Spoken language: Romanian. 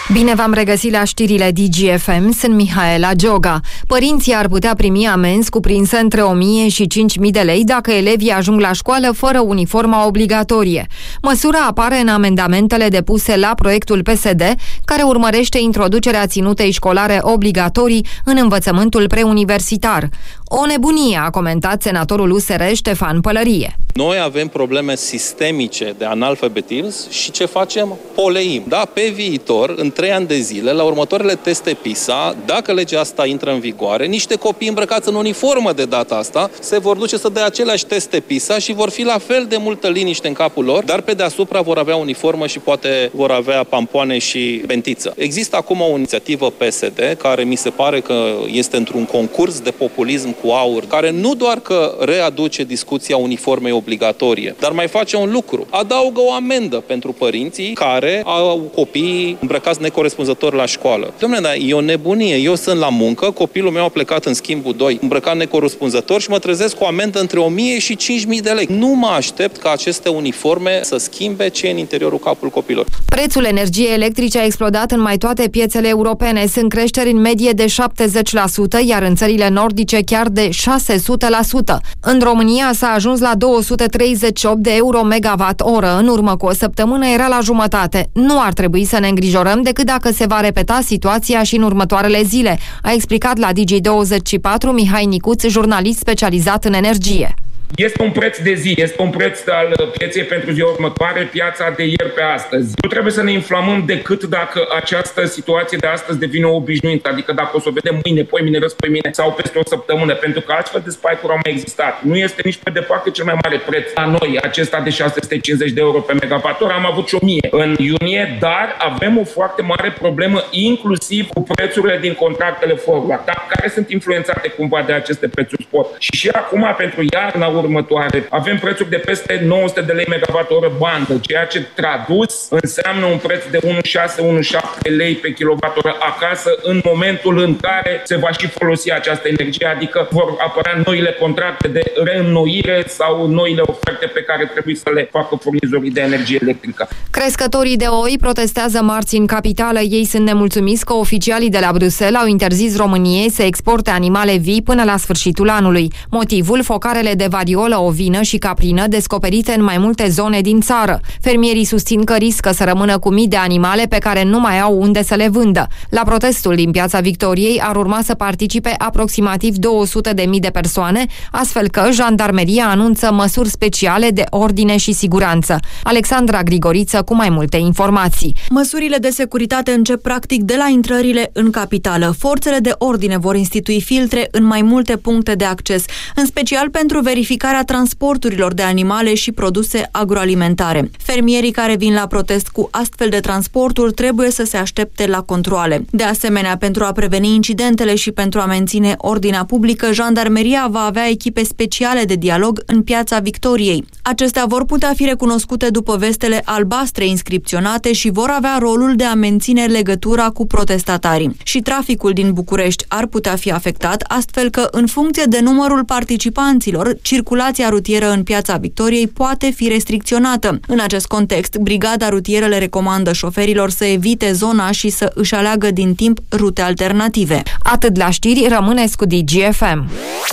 Bine v-am regăsit la știrile DGFM, sunt Mihaela Gioga. Părinții ar putea primi amenzi cuprinse între 1.000 și 5.000 de lei dacă elevii ajung la școală fără uniforma obligatorie. Măsura apare în amendamentele depuse la proiectul PSD, care urmărește introducerea ținutei școlare obligatorii în învățământul preuniversitar. O nebunie, a comentat senatorul USR Ștefan Pălărie. Noi avem probleme sistemice de analfabetism și ce facem? Poleim. Da, pe viitor, în 3 ani de zile, la următoarele teste PISA, dacă legea asta intră în vigoare, niște copii îmbrăcați în uniformă de data asta se vor duce să dea aceleași teste PISA și vor fi la fel de multă liniște în capul lor, dar pe deasupra vor avea uniformă și poate vor avea pampoane și bentiță. Există acum o inițiativă PSD care mi se pare că este într-un concurs de populism cu aur, care nu doar că readuce discuția uniformei obligatorie, dar mai face un lucru. Adaugă o amendă pentru părinții care au copii îmbrăcați necorespunzător la școală. Dom'le, dar e o nebunie. Eu sunt la muncă, copilul meu a plecat în schimbul 2, îmbrăcat necorespunzător și mă trezesc cu o amendă între 1.000 și 5.000 de lei. Nu mă aștept ca aceste uniforme să schimbe ce e în interiorul capului copilor. Prețul energiei electrice a explodat în mai toate piețele europene. Sunt creșteri în medie de 70%, iar în țările nordice chiar de 600%. În România s-a ajuns la 238 de euro megawatt-oră. În urmă cu o săptămână era la jumătate. Nu ar trebui să ne îngrijorăm decât dacă se va repeta situația și în următoarele zile, a explicat la Digi24 Mihai Nicuț, jurnalist specializat în energie. Este un preț de zi, este un preț al pieței pentru ziua următoare, piața de ieri pe astăzi. Nu trebuie să ne inflamăm decât dacă această situație de astăzi devine obișnuită, adică dacă o să o vedem mâine, poimine, răspăimine sau peste o săptămână, pentru că astfel de spike-uri au mai existat. Nu este nici pe departe cel mai mare preț la noi, acesta de 650 de euro pe megawatt-oră, am avut și 1.000 în iunie, dar avem o foarte mare problemă inclusiv cu prețurile din contractele forward, care sunt influențate cumva de aceste prețuri spot. Și acum, pentru iarna următoare, avem prețuri de peste 900 de lei megawatt-oră bandă, ceea ce tradus înseamnă un preț de 1,6-1,7 lei pe kilowattoră acasă în momentul în care se va și folosi această energie, adică vor apărea noile contracte de reînnoire sau noile oferte pe care trebuie să le facă furnizorii de energie electrică. Crescătorii de oi protestează marți în capitală. Ei sunt nemulțumiți că oficialii de la Bruxelles au interzis României să exporte animale vii până la sfârșitul anului. Motivul, focarele de variolă ovină și caprină descoperite în mai multe zone din țară. Fermierii susțin că riscă să rămână cu mii de animale pe care nu mai au unde să le vândă. La protestul din Piața Victoriei ar urma să participe aproximativ 200.000 de persoane, astfel că Jandarmeria anunță măsuri speciale de ordine și siguranță. Alexandra Grigoriță cu mai multe informații. Măsurile de securitate încep practic de la intrările în capitală. Forțele de ordine vor institui filtre în mai multe puncte de acces, în special pentru verificarea transporturilor de animale și produse agroalimentare. Fermierii care vin la protest cu astfel de transporturi trebuie să se aștepte la controale. De asemenea, pentru a preveni incidentele și pentru a menține ordinea publică, Jandarmeria va avea echipe speciale de dialog în Piața Victoriei. Acestea vor putea fi recunoscute după vestele albastre inscripționate și vor avea rolul de a menține legătura cu protestatarii. Și traficul din București ar putea fi afectat, astfel că, în funcție de numărul participanților, circulația rutieră în Piața Victoriei poate fi restricționată. În acest context, Brigada Rutieră le recomandă șoferilor să evite zona și să își aleagă din timp rute alternative. Atât la știri, rămâneți cu DGFM.